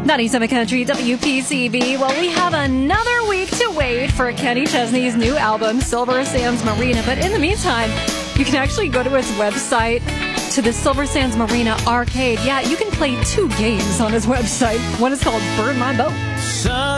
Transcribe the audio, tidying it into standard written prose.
97 Country WPCB. Well, we have another week to wait for Kenny Chesney's new album, Silver Sands Marina. But in the meantime, you can actually go to his website, to the Silver Sands Marina arcade. Yeah, you can play 2 games on his website. One is called Burn My Boat.